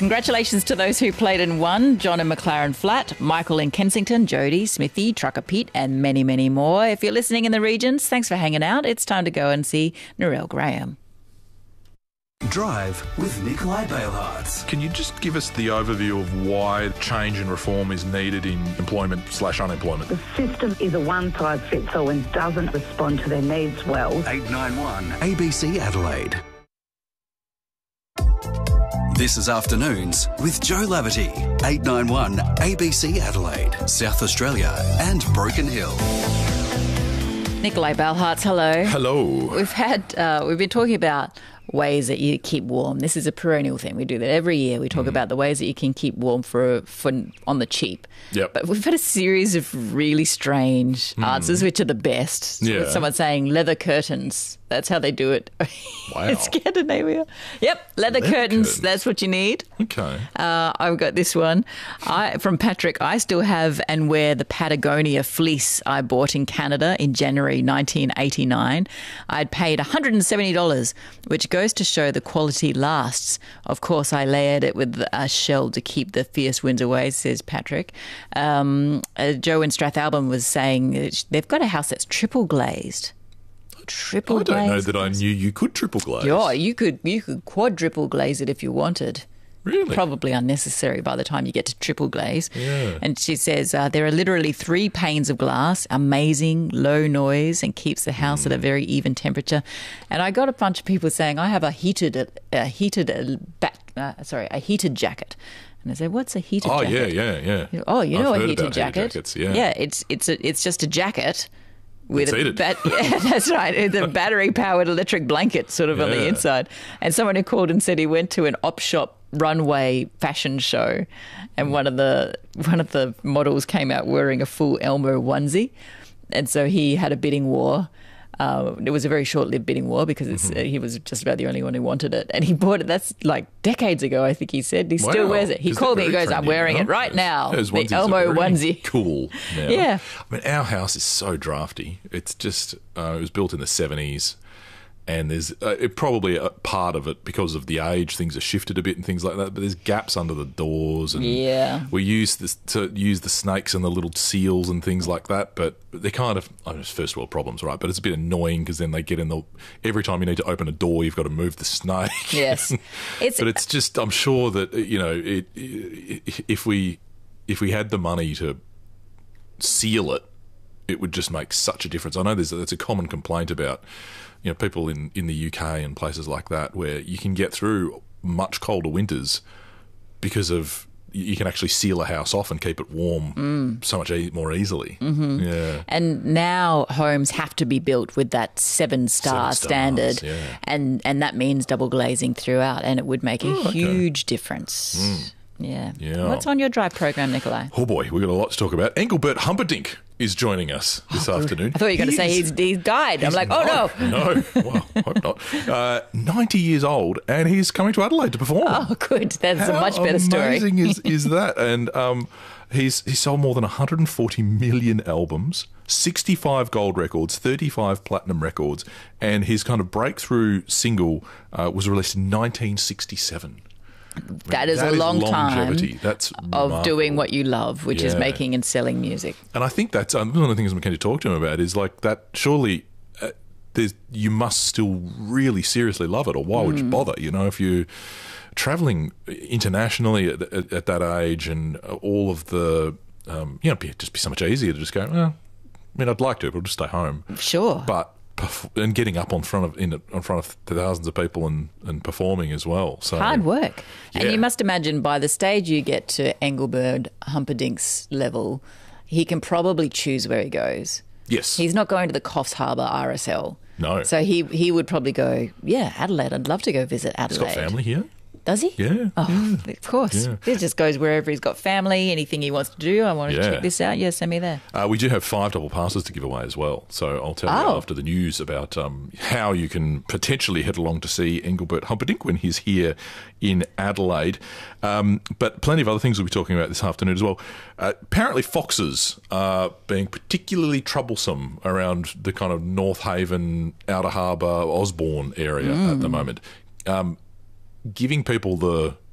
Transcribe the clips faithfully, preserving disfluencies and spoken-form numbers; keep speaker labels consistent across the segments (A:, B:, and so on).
A: Congratulations to those who played and won. John in McLaren Flat, Michael in Kensington, Jody, Smithy, Trucker Pete, and many, many more. If you're listening in the regions, thanks for hanging out. It's time to go and see Narelle Graham.
B: Drive with Nikolai Bailhartz.
C: Can you just give us the overview of why change and reform is needed in employment slash unemployment?
D: The system is a one-size-fits-all and doesn't respond to their needs well.
B: eight nine one A B C Adelaide. This is Afternoons with Joe Laverty. eight nine one A B C Adelaide, South Australia and Broken Hill.
A: Nikolai Bailhartz, hello.
C: Hello.
A: We've had, uh, we've been talking about ways that you keep warm. This is a perennial thing. We do that every year. We talk mm. about the ways that you can keep warm for, for on the cheap.
C: Yep.
A: But we've had a series of really strange mm. answers, which are the best.
C: Yeah.
A: With someone saying leather curtains. That's how they do it.
C: Wow.
A: In Scandinavia. Yep, leather,
C: leather
A: curtains.
C: curtains.
A: That's what you need.
C: Okay.
A: Uh, I've got this one I, from Patrick. I still have and wear the Patagonia fleece I bought in Canada in January nineteen eighty-nine. I'd paid one hundred seventy dollars, which goes to show the quality lasts. Of course, I layered it with a shell to keep the fierce winds away, says Patrick. Um, uh, Joe in Strathalbyn was saying that they've got a house that's triple glazed. Triple
C: I don't
A: glaze.
C: know that I knew you could triple glaze.
A: Yeah, you could you could quadruple glaze it if you wanted.
C: Really?
A: Probably unnecessary by the time you get to triple glaze.
C: Yeah.
A: And she says uh, there are literally three panes of glass, amazing, low noise, and keeps the house mm. at a very even temperature. And I got a bunch of people saying I have a heated a heated a bat, uh, sorry a heated jacket. And I said, "What's a heated
C: oh,
A: jacket?"
C: Oh yeah, yeah, yeah.
A: Oh, you
C: I've
A: know
C: heard
A: a heated
C: about
A: jacket?
C: Heated jackets, yeah.
A: Yeah, it's it's a, it's just a jacket. With
C: it's
A: a
C: heated.
A: bat- yeah, that's right. The battery-powered electric blanket sort of
C: yeah.
A: on the inside. And someone who called and said he went to an op shop runway fashion show, and one of the one of the models came out wearing a full Elmo onesie, and so he had a bidding war. Uh, it was a very short-lived bidding war because it's, mm-hmm. uh, he was just about the only one who wanted it, and he bought it. That's like decades ago, I think he said. He
C: wow.
A: still wears it. He
C: Is
A: called me. He goes,
C: trendy,
A: "I'm wearing
C: huh?
A: it right now."
C: Those
A: The
C: onesies
A: Elmo
C: are very
A: onesie.
C: Cool. Now.
A: Yeah.
C: I mean, our house is so drafty. It's just uh, it was built in the seventies. And there's uh, it probably a part of it because of the age, things are shifted a bit and things like that. But there's gaps under the doors, and
A: yeah.
C: we use this to use the snakes and the little seals and things like that. But they're kind of I mean, it's first world problems, right? But it's a bit annoying because then they get in the every time you need to open a door, you've got to move the snake.
A: Yes,
C: it's but it's just I'm sure that you know it, it, if we if we had the money to seal it, it would just make such a difference. I know there's that's a common complaint about. You know, people in, in the U K and places like that where you can get through much colder winters because of you can actually seal a house off and keep it warm mm. so much e- more easily.
A: Mm-hmm.
C: Yeah.
A: And now homes have to be built with that seven-star
C: Seven stars,
A: standard,
C: yeah.
A: and and that means double glazing throughout, and it would make a
C: oh, okay.
A: huge difference.
C: Mm.
A: Yeah.
C: yeah.
A: What's on your drive program, Nikolai?
C: Oh boy, we've got a lot to talk about. Engelbert Humperdinck is joining us this
A: oh,
C: afternoon.
A: I thought you were going to say he's, he's died.
C: He's
A: I'm like,
C: not,
A: oh no.
C: No, well, hope not. Uh, ninety years old, and he's coming to Adelaide to perform.
A: Oh, good. That's
C: How
A: a much better story.
C: How amazing is, is that? And um, he's he's sold more than one hundred forty million albums, sixty-five gold records, thirty-five platinum records, and his kind of breakthrough single uh, was released in nineteen sixty-seven.
A: I mean, that is
C: that
A: a long
C: is
A: time
C: that's
A: of
C: remarkable.
A: doing what you love, which
C: yeah.
A: is making and selling music.
C: And I think that's um, one of the things I'm going to talk to him about is like that surely uh, there's, you must still really seriously love it, or why would mm. you bother? You know, if you're travelling internationally at, at, at that age and all of the, um, you know, it'd just be so much easier to just go, well, I mean, I'd like to, but I'll just stay home.
A: Sure.
C: But and getting up on front of in in front of thousands of people and, and performing as well. So
A: hard work.
C: Yeah.
A: And you must imagine by the stage you get to Engelbert Humperdinck's level, he can probably choose where he goes.
C: Yes.
A: He's not going to the Coffs Harbour R S L.
C: No.
A: So he he would probably go, yeah, Adelaide. I'd love to go visit Adelaide.
C: He's got family here.
A: Does he?
C: Yeah.
A: Oh,
C: yeah.
A: of course.
C: Yeah.
A: He just goes wherever he's got family, anything he wants to do. I want to
C: yeah.
A: check this out. Yeah, send me there.
C: Uh, we do have five double passes to give away as well. So I'll tell you
A: oh.
C: after the news about um, how you can potentially head along to see Engelbert Humperdinck when he's here in Adelaide. Um, but plenty of other things we'll be talking about this afternoon as well. Uh, apparently foxes are being particularly troublesome around the kind of North Haven, Outer Harbour, Osborne area mm. at the moment. Um, giving people the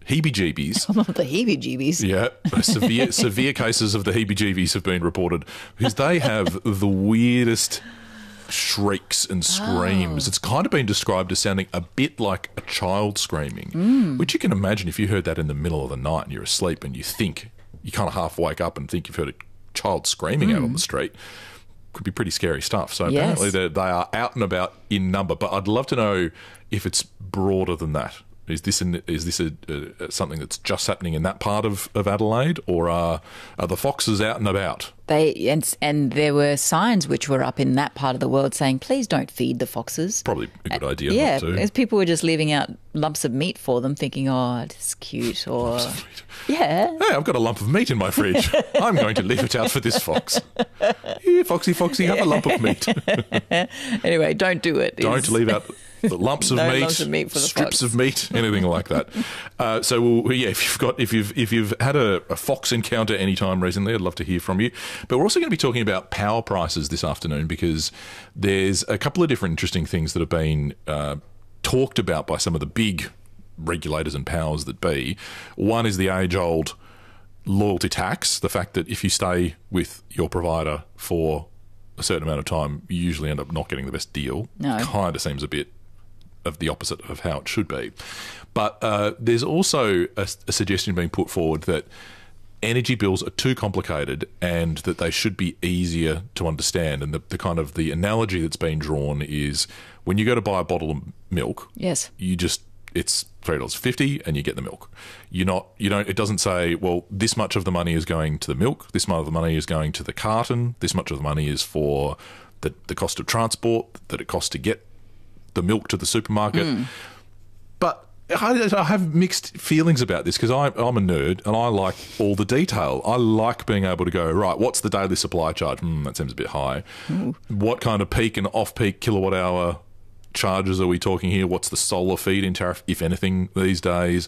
C: heebie-jeebies.
A: The heebie-jeebies.
C: Yeah, severe severe cases of the heebie-jeebies have been reported because they have the weirdest shrieks and screams.
A: Oh.
C: It's kind of been described as sounding a bit like a child screaming,
A: Mm.
C: which you can imagine if you heard that in the middle of the night and you're asleep and you think, you kind of half wake up and think you've heard a child screaming
A: Mm.
C: out on the street. Could be pretty scary stuff. So
A: Yes.
C: apparently they they are out and about in number, but I'd love to know if it's broader than that. Is this in, is this a, a, something that's just happening in that part of, of Adelaide, or are, are the foxes out and about?
A: They and and there were signs which were up in that part of the world saying, "Please don't feed the foxes."
C: Probably a good idea.
A: Yeah,
C: not to.
A: as people were just leaving out lumps of meat for them, thinking, "Oh, it's cute," or yeah,
C: Hey, I've got a lump of meat in my fridge. I'm going to leave it out for this fox. Here, foxy, foxy, have a lump of meat.
A: Anyway, don't do it.
C: Don't
A: It's-
C: leave out the lumps of
A: No
C: meat,
A: lumps of meat for the
C: strips
A: fox.
C: of meat, anything like that. Uh, so, we'll, yeah, if you've got if you've if you've had a, a fox encounter any time recently, I'd love to hear from you. But we're also going to be talking about power prices this afternoon because there's a couple of different interesting things that have been uh, talked about by some of the big regulators and powers that be. One is the age-old loyalty tax, the fact that if you stay with your provider for a certain amount of time, you usually end up not getting the best deal.
A: No.
C: Kind of seems a bit of the opposite of how it should be. But uh, there's also a, a suggestion being put forward that energy bills are too complicated and that they should be easier to understand. And the, the kind of the analogy that's been drawn is when you go to buy a bottle of milk,
A: Yes.
C: you just it's three dollars fifty and you get the milk. You're not you don't it doesn't say, well, this much of the money is going to the milk, this much of the money is going to the carton, this much of the money is for the the cost of transport that it costs to get the milk to the supermarket.
A: Mm.
C: But I, I have mixed feelings about this because I'm a nerd and I like all the detail. I like being able to go, right, what's the daily supply charge? Mm, that seems a bit high.
A: Ooh.
C: What kind of peak and off-peak kilowatt hour charges are we talking here? What's the solar feed-in tariff, if anything, these days?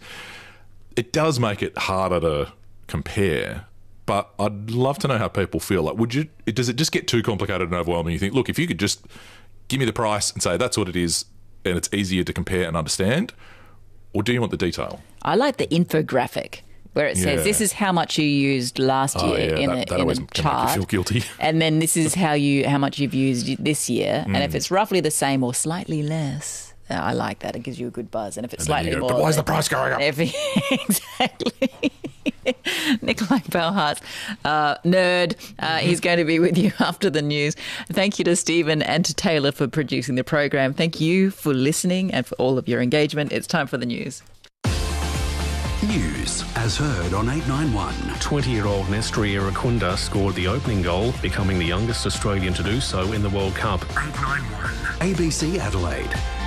C: It does make it harder to compare, but I'd love to know how people feel. Like, would you? Does it just get too complicated and overwhelming? You think, look, if you could just give me the price and say that's what it is, and it's easier to compare and understand, or do you want the detail?
A: I like the infographic where it says
C: Yeah.
A: this is how much you used last
C: Oh,
A: year
C: yeah,
A: in,
C: that-
A: a,
C: that
A: in
C: always
A: a
C: can make you
A: chart,
C: feel guilty.
A: and then this is how you how much you've used this year, and
C: Mm.
A: if it's roughly the same or slightly less, uh, I like that. It gives you a good buzz, and if it's
C: And then
A: slightly
C: you go,
A: more,
C: but why is the
A: then-
C: price going up?
A: Every, exactly. Nikolai Bauhartz, uh, nerd. Uh, he's going to be with you after the news. Thank you to Stephen and to Taylor for producing the program. Thank you for listening and for all of your engagement. It's time for the news.
B: News as heard on eight nine one.
E: twenty-year-old Nestor Irakunda scored the opening goal, becoming the youngest Australian to do so in the World Cup.
B: eight nine one. A B C Adelaide.